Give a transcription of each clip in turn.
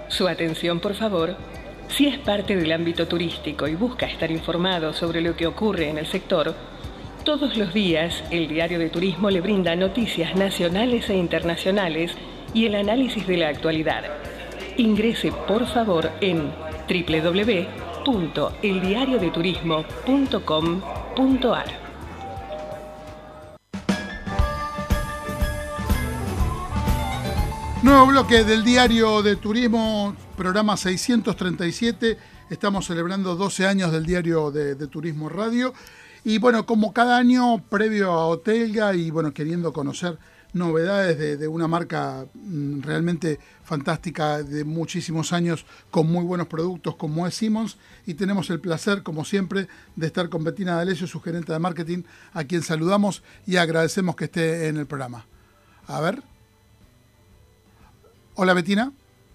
Su atención, por favor. Si es parte del ámbito turístico y busca estar informado sobre lo que ocurre en el sector, todos los días el Diario de Turismo le brinda noticias nacionales e internacionales y el análisis de la actualidad. Ingrese, por favor, en www.eldiariodeturismo.com.ar. Nuevo bloque del Diario de Turismo, programa 637. Estamos celebrando 12 años del Diario de Turismo Radio. Y bueno, como cada año, previo a Hotelga y bueno, queriendo conocer novedades de una marca realmente fantástica de muchísimos años, con muy buenos productos como es Simmons. Y tenemos el placer, como siempre, de estar con Bettina D'Alessio, su gerente de marketing, a quien saludamos y agradecemos que esté en el programa. A ver. Hola, Bettina.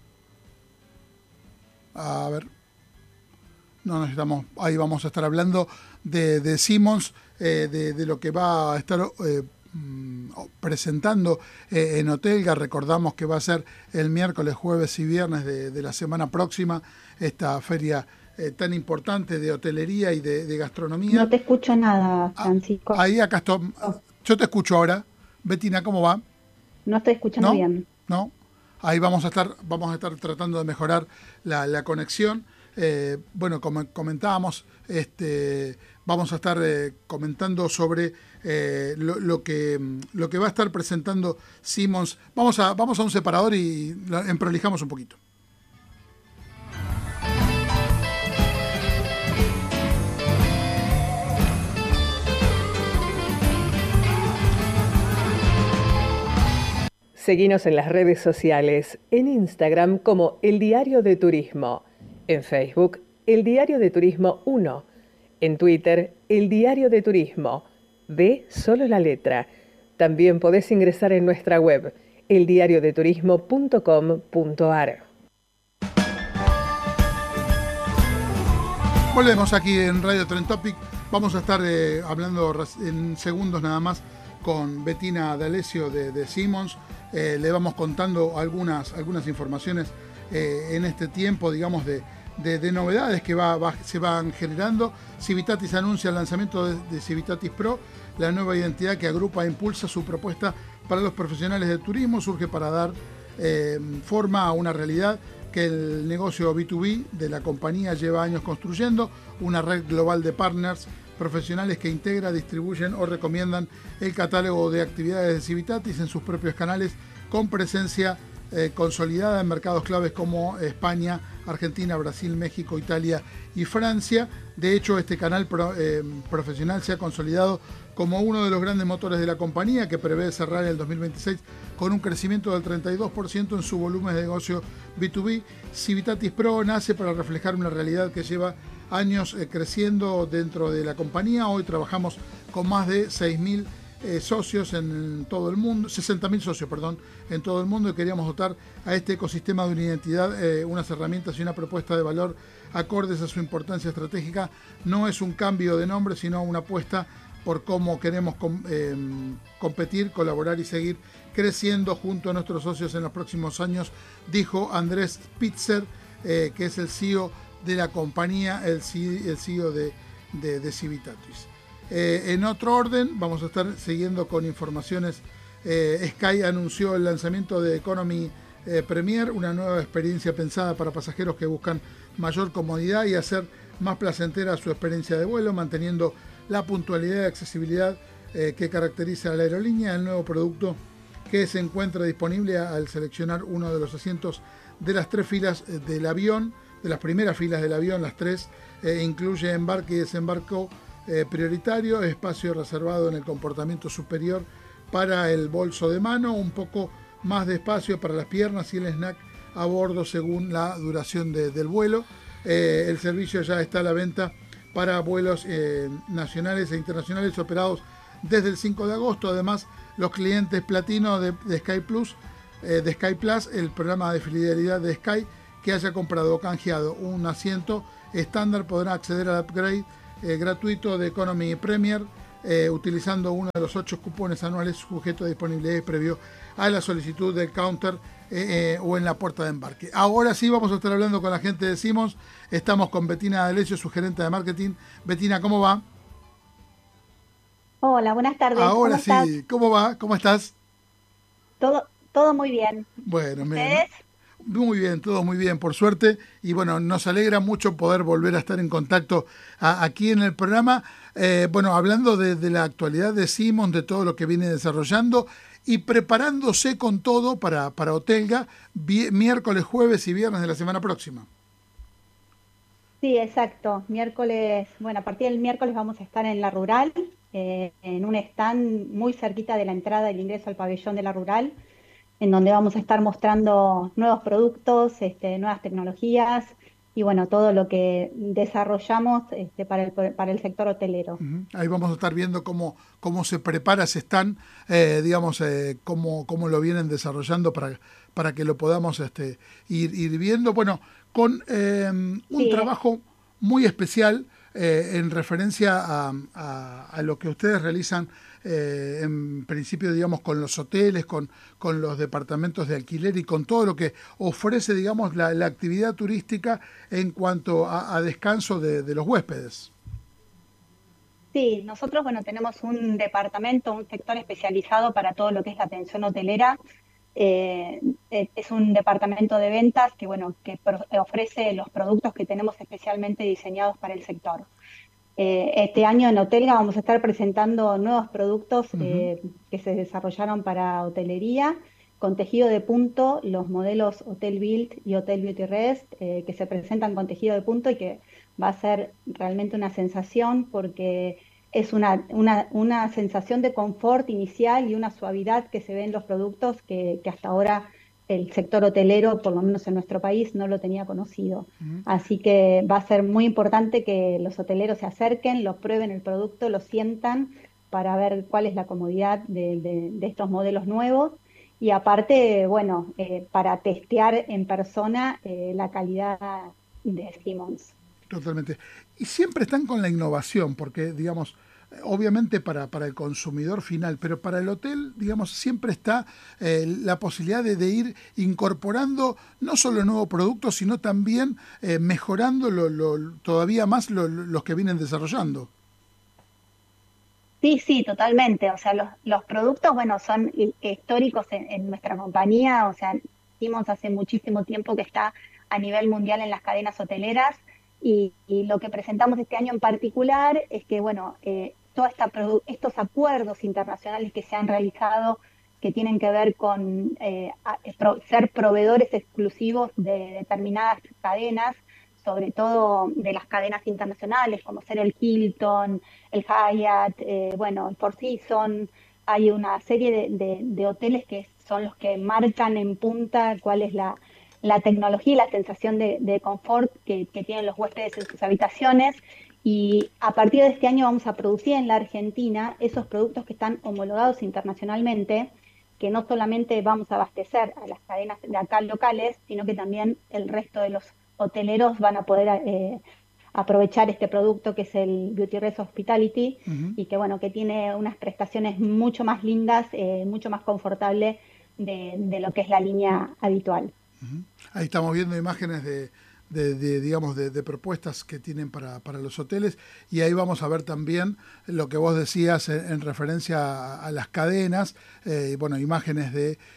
A ver. No necesitamos. Ahí vamos a estar hablando de Simmons, de lo que va a estar presentando en Hotelga. Recordamos que va a ser el miércoles, jueves y viernes de la semana próxima esta feria tan importante de hotelería y de gastronomía. No te escucho nada, Francisco. Ahí, acá estoy. Yo te escucho ahora. Bettina, ¿cómo va? No estoy escuchando bien. ¿No? Ahí vamos a estar tratando de mejorar la conexión. Bueno, como comentábamos, vamos a estar comentando sobre lo que va a estar presentando Simmons. Vamos a un separador y emprolijamos un poquito. Seguinos en las redes sociales, en Instagram como El Diario de Turismo, en Facebook El Diario de Turismo 1, en Twitter El Diario de Turismo, de solo la letra. También podés ingresar en nuestra web, eldiariodeturismo.com.ar. Volvemos aquí en Radio Trend Topic. Vamos a estar hablando en segundos nada más con Bettina D'Alessio de Simmons. Le vamos contando algunas informaciones en este tiempo, digamos, de novedades que se van generando. Civitatis anuncia el lanzamiento de Civitatis Pro, la nueva identidad que agrupa e impulsa su propuesta para los profesionales del turismo. Surge para dar forma a una realidad que el negocio B2B de la compañía lleva años construyendo, una red global de partners profesionales que integra, distribuyen o recomiendan el catálogo de actividades de Civitatis en sus propios canales, con presencia consolidada en mercados claves como España, Argentina, Brasil, México, Italia y Francia. De hecho, este canal profesional se ha consolidado como uno de los grandes motores de la compañía, que prevé cerrar el 2026 con un crecimiento del 32% en su volumen de negocio B2B. Civitatis Pro nace para reflejar una realidad que lleva años creciendo dentro de la compañía. Hoy trabajamos con más de 6.000 socios en todo el mundo, 60.000 socios, en todo el mundo, y queríamos dotar a este ecosistema de una identidad, unas herramientas y una propuesta de valor acordes a su importancia estratégica. No es un cambio de nombre, sino una apuesta por cómo queremos competir, colaborar y seguir creciendo junto a nuestros socios en los próximos años, dijo Andrés Spitzer, que es el CEO de la compañía, el CEO de Civitatis. En otro orden, vamos a estar siguiendo con informaciones. Sky anunció el lanzamiento de Economy Premier, una nueva experiencia pensada para pasajeros que buscan mayor comodidad y hacer más placentera su experiencia de vuelo, manteniendo la puntualidad y accesibilidad que caracteriza a la aerolínea. El nuevo producto, que se encuentra disponible al seleccionar uno de los asientos de las tres filas del avión, de las primeras filas del avión, las tres, incluye embarque y desembarco prioritario, espacio reservado en el comportamiento superior para el bolso de mano, un poco más de espacio para las piernas y el snack a bordo según la duración del vuelo. El servicio ya está a la venta para vuelos nacionales e internacionales operados desde el 5 de agosto. Además, los clientes platino de Sky Plus, de Sky Plus, el programa de fidelidad de Sky, que haya comprado o canjeado un asiento estándar podrá acceder al upgrade gratuito de Economy Premier utilizando uno de los 8 cupones anuales sujeto a disponibilidad previo a la solicitud del counter o en la puerta de embarque. Ahora sí vamos a estar hablando con la gente de Simmons. Estamos con Bettina D'Alessio, su gerente de marketing. Bettina, ¿cómo va? Hola, buenas tardes. Ahora ¿Cómo estás? sí, ¿cómo va? ¿Cómo estás? Todo muy bien. Bueno, ¿Ustedes? muy bien, todo muy bien, por suerte. Y bueno, nos alegra mucho poder volver a estar en contacto aquí en el programa. Bueno, hablando de la actualidad de Simmons, de todo lo que viene desarrollando y preparándose con todo para Hotelga, miércoles, jueves y viernes de la semana próxima. Sí, exacto. Miércoles, bueno, a partir del miércoles vamos a estar en La Rural, en un stand muy cerquita de la entrada del ingreso al pabellón de La Rural, en donde vamos a estar mostrando nuevos productos, nuevas tecnologías y bueno, todo lo que desarrollamos para el sector hotelero. Ahí vamos a estar viendo cómo se prepara ese stand, digamos, cómo lo vienen desarrollando para que lo podamos ir viendo. Bueno, con un Sí, trabajo muy especial en referencia a lo que ustedes realizan en principio, digamos, con los hoteles, con los departamentos de alquiler y con todo lo que ofrece, digamos, la actividad turística en cuanto a descanso de los huéspedes. sí, nosotros, bueno, tenemos un departamento, un sector especializado para todo lo que es la atención hotelera. Eh, es un departamento de ventas que, bueno, ofrece los productos que tenemos especialmente diseñados para el sector. Este año en Hotelga vamos a estar presentando nuevos productos Ujú. que se desarrollaron para hotelería con tejido de punto, los modelos Hotel Build y Hotel Beauty Rest, que se presentan con tejido de punto y que va a ser realmente una sensación porque es una sensación de confort inicial y una suavidad que se ve en los productos que hasta ahora el sector hotelero, por lo menos en nuestro país, no lo tenía conocido. Así que va a ser muy importante que los hoteleros se acerquen, lo prueben el producto, lo sientan para ver cuál es la comodidad de estos modelos nuevos. Y aparte, bueno, para testear en persona la calidad de Simmons. Totalmente. Y siempre están con la innovación, porque, digamos, obviamente para el consumidor final, pero para el hotel, digamos, siempre está la posibilidad de ir incorporando no solo nuevos productos, sino también mejorando todavía más los que vienen desarrollando. Sí, sí, totalmente. O sea, los productos, bueno, son históricos en nuestra compañía. O sea, Simmons hace muchísimo tiempo que está a nivel mundial en las cadenas hoteleras y lo que presentamos este año en particular es que, bueno, estos acuerdos internacionales que se han realizado que tienen que ver con ser proveedores exclusivos de determinadas cadenas, sobre todo de las cadenas internacionales, como ser el Hilton, el Hyatt, bueno, el Four Seasons. Hay una serie de hoteles que son los que marcan en punta cuál es la tecnología y la sensación de confort que tienen los huéspedes en sus habitaciones. Y a partir de este año vamos a producir en la Argentina esos productos que están homologados internacionalmente, que no solamente vamos a abastecer a las cadenas de acá locales, sino que también el resto de los hoteleros van a poder aprovechar este producto que es el Beauty Rest Hospitality Ujú. y que bueno, que tiene unas prestaciones mucho más lindas, mucho más confortable de lo que es la línea habitual. Ahí estamos viendo imágenes digamos, de propuestas que tienen para los hoteles y ahí vamos a ver también lo que vos decías en referencia a las cadenas, bueno, imágenes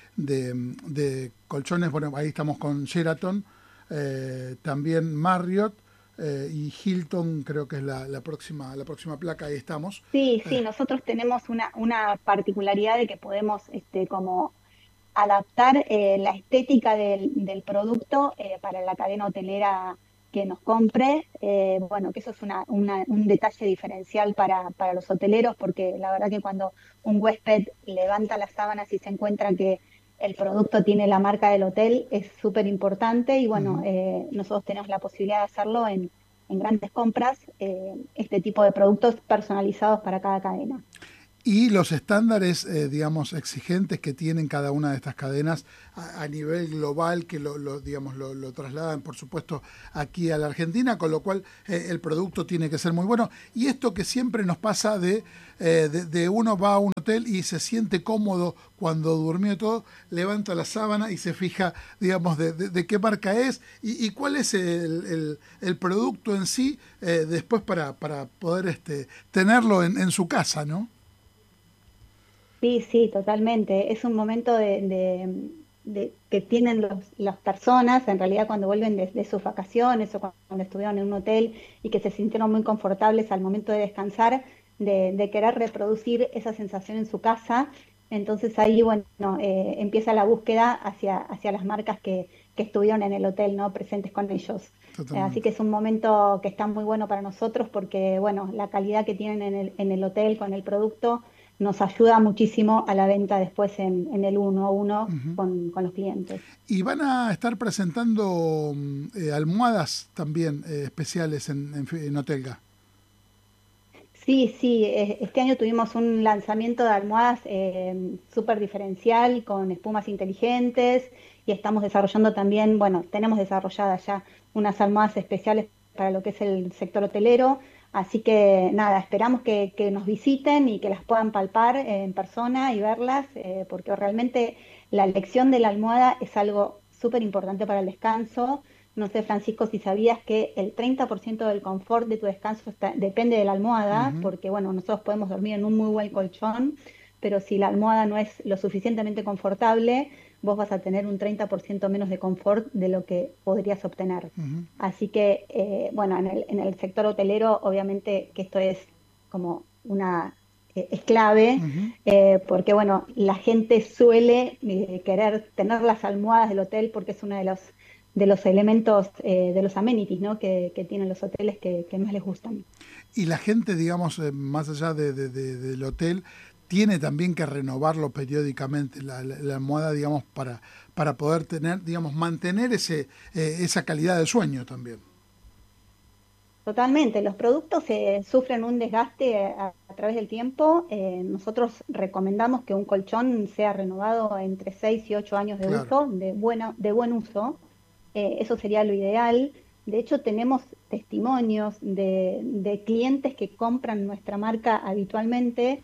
de colchones, bueno, ahí estamos con Sheraton, también Marriott y Hilton, creo que es la próxima placa, ahí estamos. Sí, Eh, sí, nosotros tenemos una particularidad de que podemos como adaptar la estética del producto para la cadena hotelera que nos compre. Bueno, que eso es un detalle diferencial para los hoteleros, porque la verdad que cuando un huésped levanta las sábanas y se encuentra que el producto tiene la marca del hotel, es súper importante y bueno, Ujú. nosotros tenemos la posibilidad de hacerlo en grandes compras, este tipo de productos personalizados para cada cadena. Y los estándares, digamos, exigentes que tienen cada una de estas cadenas a nivel global, que digamos, lo trasladan, por supuesto, aquí a la Argentina, con lo cual el producto tiene que ser muy bueno. Y esto que siempre nos pasa de uno va a un hotel y se siente cómodo cuando durmió todo, levanta la sábana y se fija, digamos, de qué marca es y cuál es el producto en sí, después para poder tenerlo en su casa, ¿no? Sí, sí, totalmente. Es un momento que tienen las personas, en realidad cuando vuelven de sus vacaciones o cuando estuvieron en un hotel y que se sintieron muy confortables al momento de descansar, de querer reproducir esa sensación en su casa. Entonces ahí, bueno, empieza la búsqueda hacia las marcas que estuvieron en el hotel, ¿no? Presentes con ellos. Así que Totalmente. es un momento que está muy bueno para nosotros porque, bueno, la calidad que tienen en el hotel con el producto nos ayuda muchísimo a la venta después en el uno a uno Ujú. con los clientes. Y van a estar presentando almohadas también especiales en Hotelga. Sí, sí, este año tuvimos un lanzamiento de almohadas súper diferencial con espumas inteligentes y estamos desarrollando también, bueno, tenemos desarrolladas ya unas almohadas especiales para lo que es el sector hotelero. Así que nada, esperamos que nos visiten y que las puedan palpar en persona y verlas, porque realmente la elección de la almohada es algo súper importante para el descanso. No sé, Francisco, si sabías que el 30% del confort de tu descanso depende de la almohada, Ujú, porque bueno, nosotros podemos dormir en un muy buen colchón, pero si la almohada no es lo suficientemente confortable, vos vas a tener un 30% menos de confort de lo que podrías obtener. ujú. Así que, bueno, en el sector hotelero, obviamente que esto es como es clave, Ujú. porque bueno, la gente suele querer tener las almohadas del hotel porque es uno de los elementos, de los amenities, ¿no? que tienen los hoteles que más les gustan. Y la gente, digamos, más allá del hotel, tiene también que renovarlo periódicamente, la almohada, digamos, para poder tener, digamos, mantener esa calidad de sueño también. Totalmente, los productos sufren un desgaste a través del tiempo. Nosotros recomendamos que un colchón sea renovado entre 6 y 8 años de Claro. uso, de buen uso. Eso sería lo ideal. De hecho, tenemos testimonios de clientes que compran nuestra marca habitualmente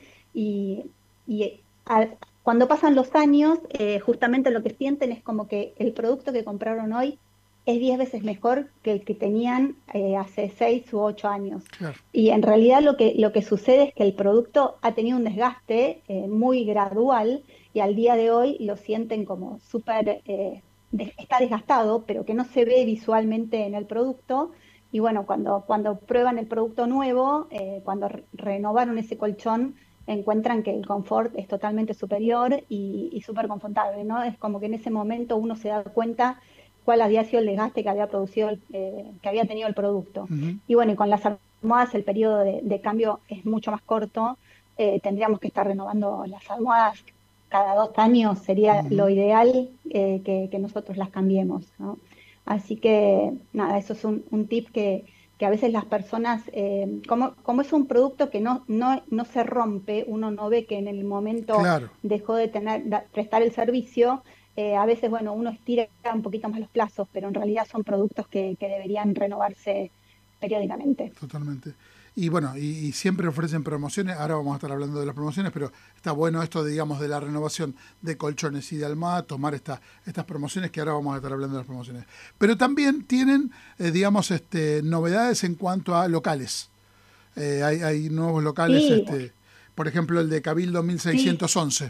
y cuando pasan los años, justamente lo que sienten es como que el producto que compraron hoy es 10 veces mejor que el que tenían hace 6 u 8 años. Claro. Y en realidad lo que sucede es que el producto ha tenido un desgaste muy gradual y al día de hoy lo sienten como súper, está desgastado, pero que no se ve visualmente en el producto. Y bueno, cuando prueban el producto nuevo, cuando renovaron ese colchón, encuentran que el confort es totalmente superior y súper confortable, ¿no? Es como que en ese momento uno se da cuenta cuál había sido el desgaste que había producido, que había tenido el producto. Ujú, Y bueno, y con las almohadas el periodo de cambio es mucho más corto. Tendríamos que estar renovando las almohadas cada 2 años, sería ujú. lo ideal, que nosotros las cambiemos, ¿no? Así que nada, eso es un tip que a veces las personas, como es un producto que no se rompe, uno no ve que en el momento Claro. dejó de prestar el servicio. A veces, bueno, uno estira un poquito más los plazos, pero en realidad son productos que deberían renovarse periódicamente. Totalmente. Y bueno, y siempre ofrecen promociones. Ahora vamos a estar hablando de las promociones, pero está bueno esto, digamos, de la renovación de colchones y de almohada, tomar estas promociones, que ahora vamos a estar hablando de las promociones. Pero también tienen, digamos, novedades en cuanto a locales. Hay nuevos locales, Sí, por ejemplo, el de Cabildo sí, 1611.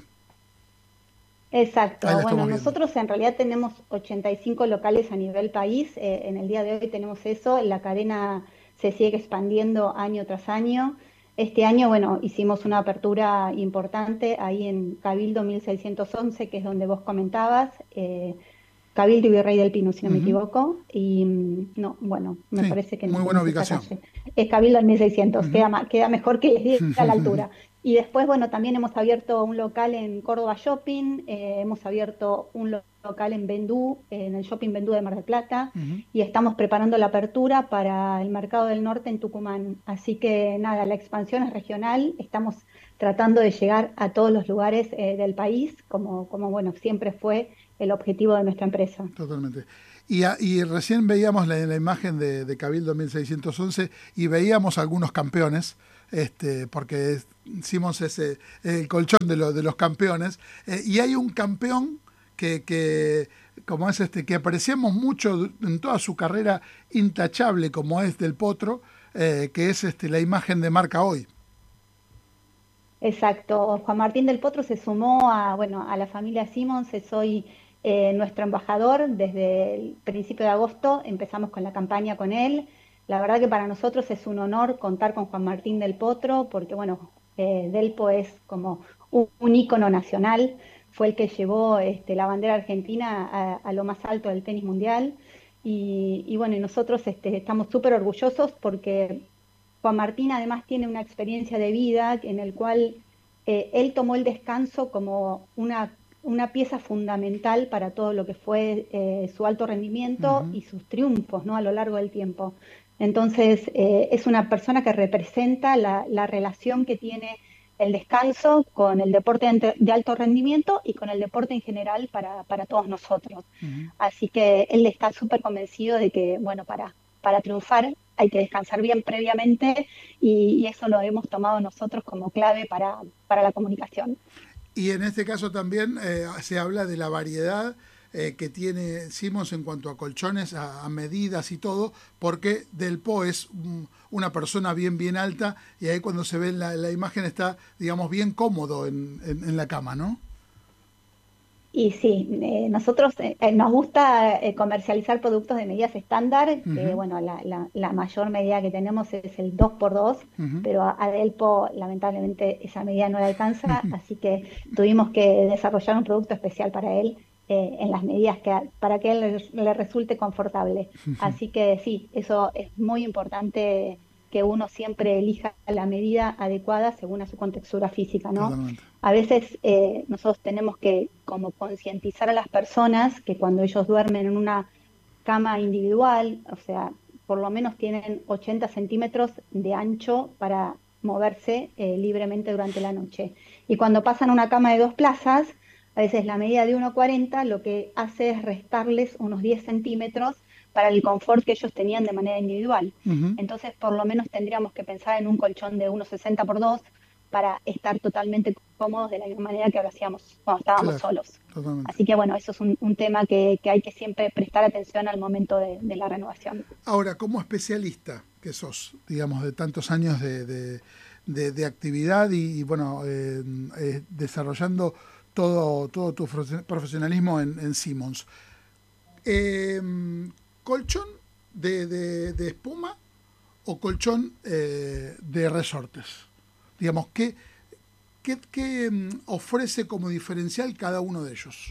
Ahí exacto. la Bueno, estamos viendo. nosotros en realidad tenemos 85 locales a nivel país. En el día de hoy tenemos eso. La cadena se sigue expandiendo año tras año. Este año, bueno, hicimos una apertura importante ahí en Cabildo 1611, que es donde vos comentabas. Cabildo y Virrey del Pino, si no me Ujú. equivoco. Y no, bueno, me Sí, parece que no muy buena tenés esa ubicación. calle. Es Cabildo en 1600, Ujú. queda mejor que les diga la altura. Y después, bueno, también hemos abierto un local en Córdoba Shopping, hemos abierto un local en Vendú, en el Shopping Vendú de Mar del Plata, Ujú. y estamos preparando la apertura para el Mercado del Norte en Tucumán. Así que nada, la expansión es regional, estamos tratando de llegar a todos los lugares del país, como bueno, siempre fue el objetivo de nuestra empresa. Totalmente. Y recién veíamos la imagen de Cabildo 1611 y veíamos algunos campeones, porque Simmons es el colchón de los campeones, y hay un campeón que como es que apreciamos mucho en toda su carrera intachable, como es Del Potro, que es la imagen de marca hoy. Exacto. Juan Martín del Potro se sumó a la familia Simmons. Es hoy nuestro embajador. Desde el principio de agosto empezamos con la campaña con él. La verdad que para nosotros es un honor contar con Juan Martín del Potro, porque bueno, Delpo es como un ícono nacional. Fue el que llevó la bandera argentina a lo más alto del tenis mundial. Y bueno, y nosotros estamos súper orgullosos porque Juan Martín además tiene una experiencia de vida en el cual él tomó el descanso como una pieza fundamental para todo lo que fue su alto rendimiento Uh-huh. y sus triunfos, ¿no? A lo largo del tiempo. Entonces, es una persona que representa la relación que tiene el descanso con el deporte de alto rendimiento y con el deporte en general para todos nosotros. Uh-huh. Así que él está súper convencido de que, bueno, para triunfar hay que descansar bien previamente y eso lo hemos tomado nosotros como clave para la comunicación. Y en este caso también se habla de la variedad que tiene Simmons en cuanto a colchones, a medidas y todo, porque Delpo es una persona bien alta y ahí cuando se ve la imagen está, digamos, bien cómodo en la cama, ¿no? Y sí, nosotros nos gusta comercializar productos de medidas estándar, que Uh-huh. bueno, la mayor medida que tenemos es el 2x2, Uh-huh. pero a Delpo lamentablemente esa medida no le alcanza, así que tuvimos que desarrollar un producto especial para él en las medidas para que él le resulte confortable. Así que sí, eso es muy importante que uno siempre elija la medida adecuada según a su contextura física, ¿no? Totalmente. A veces nosotros tenemos que como concientizar a las personas que cuando ellos duermen en una cama individual, o sea, por lo menos tienen 80 centímetros de ancho para moverse libremente durante la noche. Y cuando pasan a una cama de 2 plazas, a veces la medida de 1,40 lo que hace es restarles unos 10 centímetros para el confort que ellos tenían de manera individual. Uh-huh. Entonces, por lo menos tendríamos que pensar en un colchón de 1,60 por 2 para estar totalmente cómodos de la misma manera que lo hacíamos cuando estábamos Claro, solos. totalmente. Así que bueno, eso es un tema que hay que siempre prestar atención al momento de la renovación. Ahora, como especialista que sos, digamos, de tantos años de actividad y bueno, desarrollando todo tu profesionalismo en Simmons, eh, ¿colchón de espuma o colchón de resortes? Digamos, ¿qué ofrece como diferencial cada uno de ellos?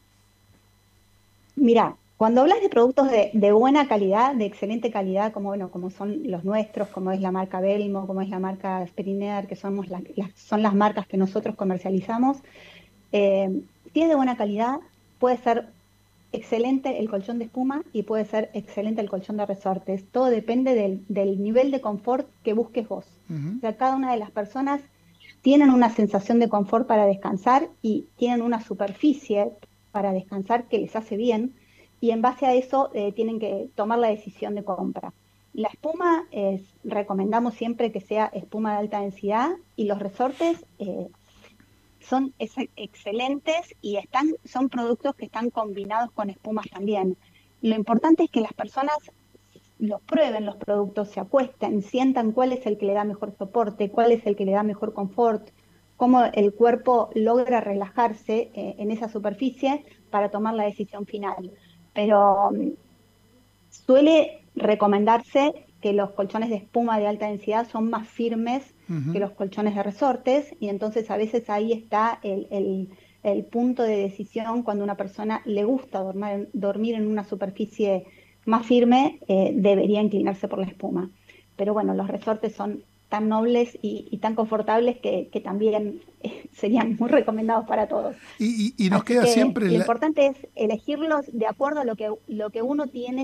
Mira, cuando hablas de productos de buena calidad, de excelente calidad, como, bueno, como son los nuestros, como es la marca Belmo, como es la marca Springer, que son las marcas que nosotros comercializamos, eh, si es de buena calidad, puede ser excelente el colchón de espuma y puede ser excelente el colchón de resortes. Todo depende del nivel de confort que busques vos. Uh-huh. O sea, cada una de las personas tienen una sensación de confort para descansar y tienen una superficie para descansar que les hace bien y en base a eso tienen que tomar la decisión de compra. La espuma recomendamos siempre que sea espuma de alta densidad y los resortes son excelentes y son productos que están combinados con espumas también. Lo importante es que las personas los prueben los productos, se acuesten, sientan cuál es el que le da mejor soporte, cuál es el que le da mejor confort, cómo el cuerpo logra relajarse en esa superficie para tomar la decisión final. Pero suele recomendarse que los colchones de espuma de alta densidad son más firmes que Uh-huh. los colchones de resortes y entonces a veces ahí está el punto de decisión cuando a una persona le gusta dormir en una superficie más firme, debería inclinarse por la espuma. Pero bueno, los resortes son tan nobles y tan confortables que también serían muy recomendados para todos. Y nos Así queda que siempre lo importante es elegirlos de acuerdo a lo que uno tiene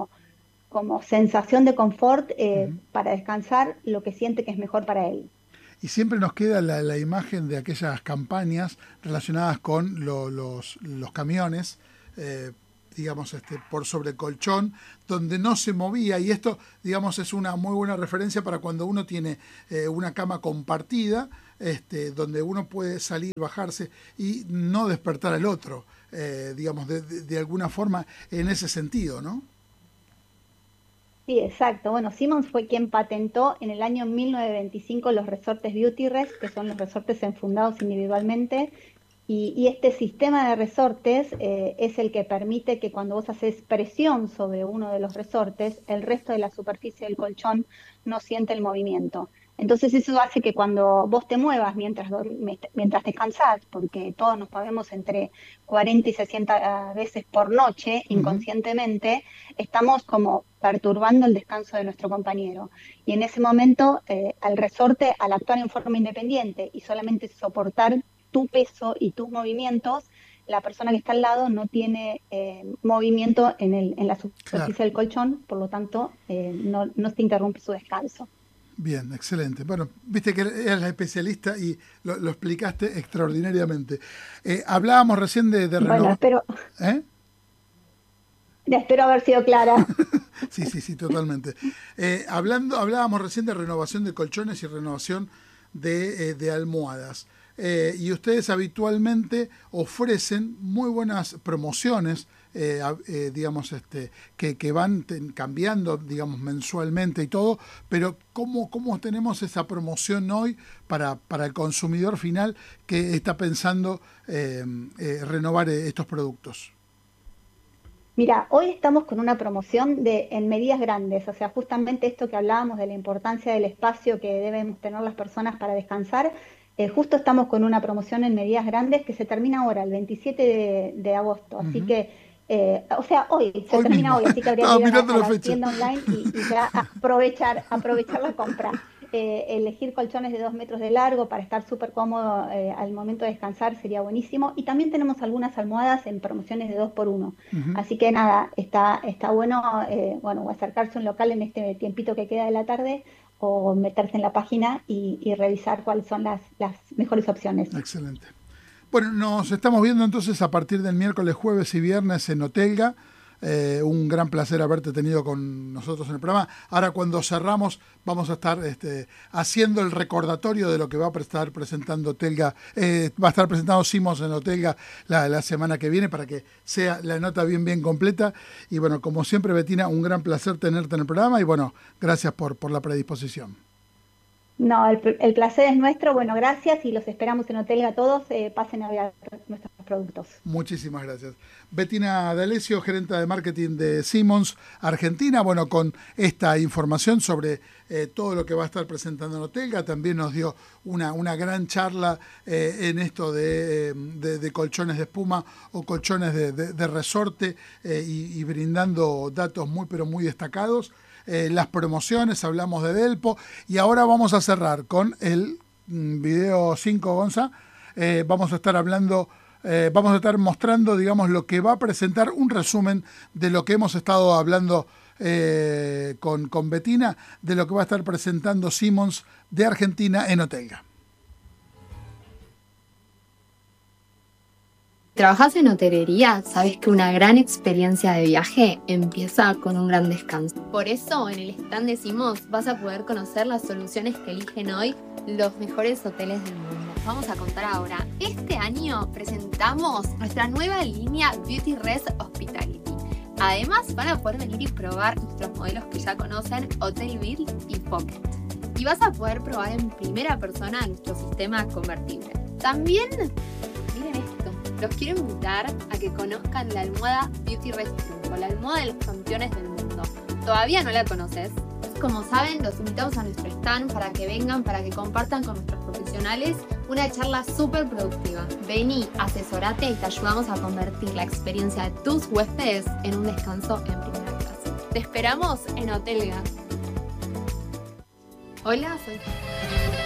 como sensación de confort uh-huh. para descansar, lo que siente que es mejor para él. y siempre nos queda la imagen de aquellas campañas relacionadas con los camiones, digamos, por sobre colchón, donde no se movía, y esto, digamos, es una muy buena referencia para cuando uno tiene una cama compartida, donde uno puede salir, bajarse y no despertar al otro, digamos, de alguna forma en ese sentido, ¿no? Sí, exacto. Bueno, Siemens fue quien patentó en el año 1925 los resortes Beauty Rest, que son los resortes enfundados individualmente. Y este sistema de resortes es el que permite que cuando vos haces presión sobre uno de los resortes, el resto de la superficie del colchón no siente el movimiento. Entonces eso hace que cuando vos te muevas mientras descansás, porque todos nos movemos entre 40 y 60 veces por noche inconscientemente, estamos como perturbando el descanso de nuestro compañero. Y en ese momento, al resorte, al actuar en forma independiente y solamente soportar tu peso y tus movimientos, la persona que está al lado no tiene movimiento en la superficie del colchón, por lo tanto no se interrumpe su descanso. Bien, excelente. Bueno, viste que eres la especialista y lo explicaste extraordinariamente. Hablábamos recién de Bueno, espero haber sido clara. Sí, totalmente. Hablábamos recién de renovación de colchones y renovación de almohadas. Y ustedes habitualmente ofrecen muy buenas promociones, digamos, que van cambiando, digamos, mensualmente y todo, pero ¿cómo tenemos esa promoción hoy para el consumidor final que está pensando renovar estos productos? Mira, hoy estamos con una promoción en medidas grandes, o sea, justamente esto que hablábamos de la importancia del espacio que deben tener las personas para descansar. Justo estamos con una promoción en medidas grandes que se termina ahora, el 27 de agosto. Así que, o sea, hoy termina mismo. Hoy, así que habría que ir a la tienda online y ya aprovechar la compra. Elegir colchones de 2 metros de largo para estar súper cómodo al momento de descansar sería buenísimo. Y también tenemos algunas almohadas en promociones de 2x1. Así que nada, está bueno, o acercarse a un local en este tiempito que queda de la tarde, o meterse en la página y revisar cuáles son las mejores opciones. Excelente. Bueno, nos estamos viendo entonces a partir del miércoles, jueves y viernes en Hotelga. Un gran placer haberte tenido con nosotros en el programa. Ahora cuando cerramos vamos a estar haciendo el recordatorio de lo que va a estar presentando Hotelga, va a estar presentando Siemens en Hotelga la semana que viene, para que sea la nota bien completa. Y bueno, como siempre, Bettina, un gran placer tenerte en el programa y bueno, gracias por la predisposición. No, el placer es nuestro. Bueno, gracias y los esperamos en Hotelga todos. Pasen a ver nuestros productos. Muchísimas gracias. Bettina D'Alessio, gerente de marketing de Siemens Argentina. Bueno, con esta información sobre todo lo que va a estar presentando en Hotelga, también nos dio una gran charla en esto de colchones de espuma o colchones de resorte y brindando datos pero muy destacados. Las promociones, hablamos de Delpo y ahora vamos a cerrar con el video 5, Gonza. Vamos a estar mostrando, digamos, lo que va a presentar, un resumen de lo que hemos estado hablando con Bettina, de lo que va a estar presentando Siemens de Argentina en Hotelga. ¿Trabajas en hotelería? Sabes que una gran experiencia de viaje empieza con un gran descanso. Por eso, en el stand de Siemens vas a poder conocer las soluciones que eligen hoy los mejores hoteles del mundo. Vamos a contar ahora. Este año presentamos nuestra nueva línea Beauty Rest Hospitality. Además, van a poder venir y probar nuestros modelos que ya conocen, Hotel Build y Pocket. Y vas a poder probar en primera persona nuestro sistema convertible. También, miren esto. Los quiero invitar a que conozcan la almohada Beauty Rest Trunco, la almohada de los campeones del mundo. ¿Todavía no la conoces? Como saben, los invitamos a nuestro stand para que vengan, para que compartan con nuestros profesionales una charla súper productiva. Vení, asesorate y te ayudamos a convertir la experiencia de tus huéspedes en un descanso en primera clase. Te esperamos en Hotelga. Hola, soy...